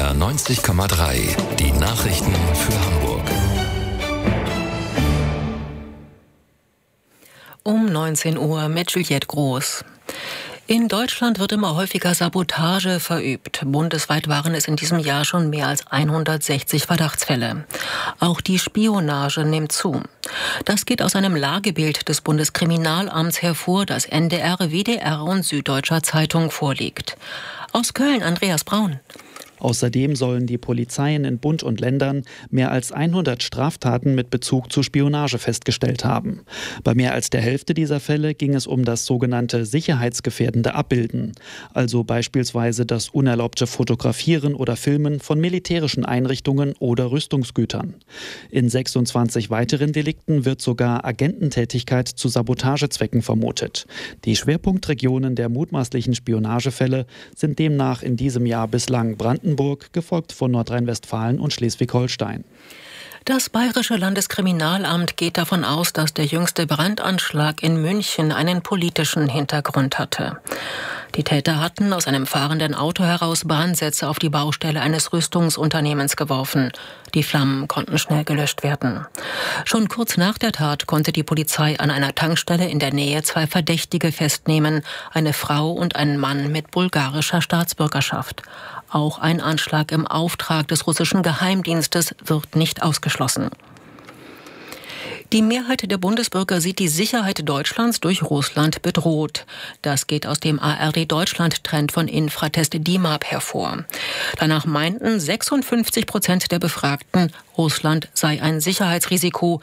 NDR 90,3. Die Nachrichten für Hamburg. Um 19 Uhr mit Juliette Groß. In Deutschland wird immer häufiger Sabotage verübt. Bundesweit waren es in diesem Jahr schon mehr als 160 Verdachtsfälle. Auch die Spionage nimmt zu. Das geht aus einem Lagebild des Bundeskriminalamts hervor, das NDR, WDR und Süddeutscher Zeitung vorliegt. Aus Köln, Andreas Braun. Außerdem sollen die Polizeien in Bund und Ländern mehr als 100 Straftaten mit Bezug zu Spionage festgestellt haben. Bei mehr als der Hälfte dieser Fälle ging es um das sogenannte sicherheitsgefährdende Abbilden, also beispielsweise das unerlaubte Fotografieren oder Filmen von militärischen Einrichtungen oder Rüstungsgütern. In 26 weiteren Delikten wird sogar Agententätigkeit zu Sabotagezwecken vermutet. Die Schwerpunktregionen der mutmaßlichen Spionagefälle sind demnach in diesem Jahr bislang Brandenburg, gefolgt von Nordrhein-Westfalen und Schleswig-Holstein. Das Bayerische Landeskriminalamt geht davon aus, dass der jüngste Brandanschlag in München einen politischen Hintergrund hatte. Die Täter hatten aus einem fahrenden Auto heraus Brandsätze auf die Baustelle eines Rüstungsunternehmens geworfen. Die Flammen konnten schnell gelöscht werden. Schon kurz nach der Tat konnte die Polizei an einer Tankstelle in der Nähe 2 Verdächtige festnehmen, eine Frau und einen Mann mit bulgarischer Staatsbürgerschaft. Auch ein Anschlag im Auftrag des russischen Geheimdienstes wird nicht ausgeschlossen. Die Mehrheit der Bundesbürger sieht die Sicherheit Deutschlands durch Russland bedroht. Das geht aus dem ARD-Deutschland-Trend von Infratest DIMAP hervor. Danach meinten 56% der Befragten, Russland sei ein Sicherheitsrisiko,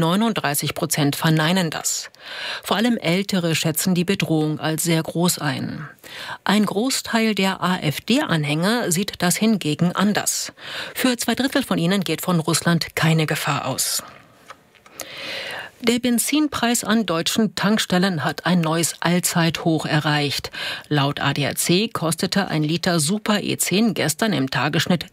39% verneinen das. Vor allem Ältere schätzen die Bedrohung als sehr groß ein. Ein Großteil der AfD-Anhänger sieht das hingegen anders. Für 2/3 von ihnen geht von Russland keine Gefahr aus. Der Benzinpreis an deutschen Tankstellen hat ein neues Allzeithoch erreicht. Laut ADAC kostete ein Liter Super E10 gestern im Tagesschnitt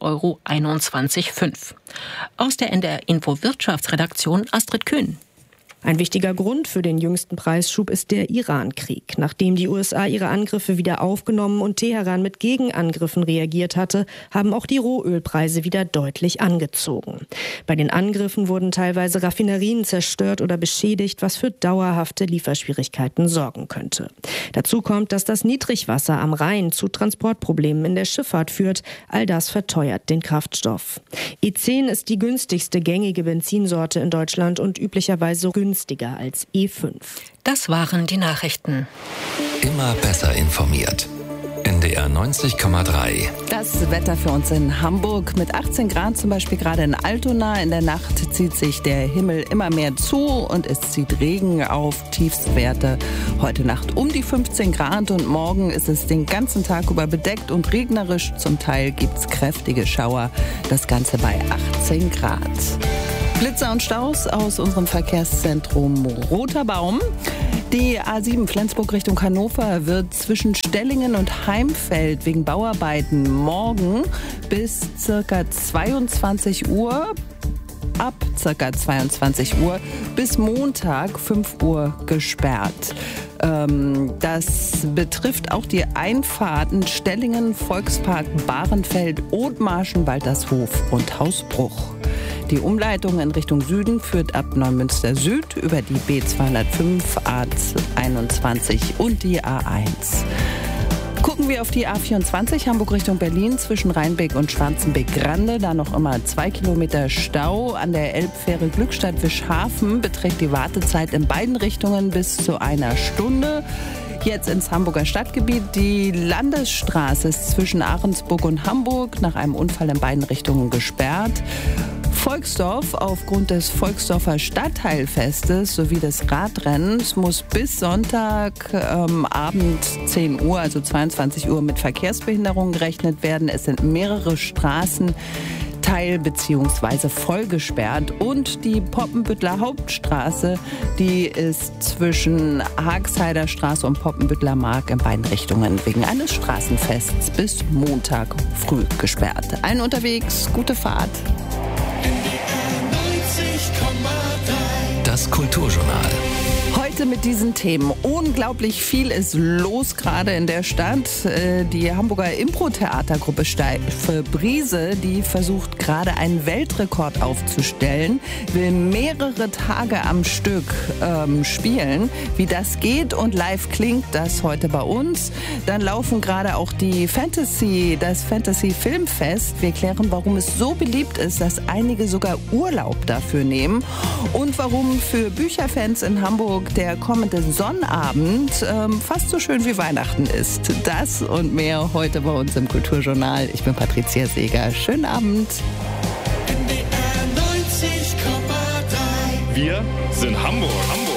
2,21 €. Aus der NDR Info Wirtschaftsredaktion Astrid Kühn. Ein wichtiger Grund für den jüngsten Preisschub ist der Iran-Krieg. Nachdem die USA ihre Angriffe wieder aufgenommen und Teheran mit Gegenangriffen reagiert hatte, haben auch die Rohölpreise wieder deutlich angezogen. Bei den Angriffen wurden teilweise Raffinerien zerstört oder beschädigt, was für dauerhafte Lieferschwierigkeiten sorgen könnte. Dazu kommt, dass das Niedrigwasser am Rhein zu Transportproblemen in der Schifffahrt führt. All das verteuert den Kraftstoff. E10 ist die günstigste gängige Benzinsorte in Deutschland und üblicherweise günstiger als E5. Das waren die Nachrichten. Immer besser informiert. NDR 90,3. Das Wetter für uns in Hamburg mit 18 Grad zum Beispiel gerade in Altona. In der Nacht zieht sich der Himmel immer mehr zu und es zieht Regen auf, Tiefstwerte heute Nacht um die 15 Grad und morgen ist es den ganzen Tag über bedeckt und regnerisch. Zum Teil gibt es kräftige Schauer, das Ganze bei 18 Grad. Blitzer und Staus aus unserem Verkehrszentrum Roter Baum. Die A7 Flensburg Richtung Hannover wird zwischen Stellingen und Heimfeld wegen Bauarbeiten morgen bis ca. 22 Uhr, ab ca. 22 Uhr bis Montag 5 Uhr gesperrt. Das betrifft auch die Einfahrten Stellingen, Volkspark, Bahrenfeld, Othmarschen, Waltershof und Hausbruch. Die Umleitung in Richtung Süden führt ab Neumünster Süd über die B205, A21 und die A1. Gucken wir auf die A24 Hamburg Richtung Berlin zwischen Rheinbeck und Schwarzenbeck-Grande. Da noch immer 2 Kilometer Stau. An der Elbfähre Glückstadt-Wischhafen beträgt die Wartezeit in beiden Richtungen bis zu 1 Stunde. Jetzt ins Hamburger Stadtgebiet. Die Landesstraße ist zwischen Ahrensburg und Hamburg nach einem Unfall in beiden Richtungen gesperrt. Volksdorf aufgrund des Volksdorfer Stadtteilfestes sowie des Radrennens muss bis Sonntag Abend 10 Uhr, also 22 Uhr, mit Verkehrsbehinderungen gerechnet werden. Es sind mehrere Straßen teil- bzw. voll gesperrt und die Poppenbüttler Hauptstraße, die ist zwischen Hagsheider Straße und Poppenbüttler Mark in beiden Richtungen wegen eines Straßenfests bis Montag früh gesperrt. Allen unterwegs, gute Fahrt. Das Kulturjournal. Heute mit diesen Themen. Unglaublich viel ist los gerade in der Stadt. Die Hamburger Impro-Theatergruppe Steife Brise, die versucht gerade einen Weltrekord aufzustellen, will mehrere Tage am Stück spielen. Wie das geht und live klingt, das heute bei uns. Dann laufen gerade auch das Fantasy Filmfest. Wir klären, warum es so beliebt ist, dass einige sogar Urlaub dafür nehmen und warum für Bücherfans in Hamburg der kommende Sonnabend fast so schön wie Weihnachten ist. Das und mehr heute bei uns im Kulturjournal. Ich bin Patricia Seeger. Schönen Abend. NDR 90,3. Wir sind Hamburg.